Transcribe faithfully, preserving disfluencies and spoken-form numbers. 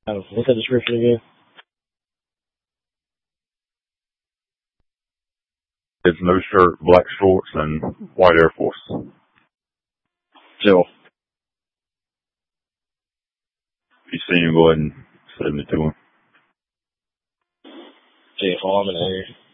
Oh, what's the description again? It's no shirt, black shorts, and white Air Force. Jill. If you see him, go ahead and send it to him. J. Farman here.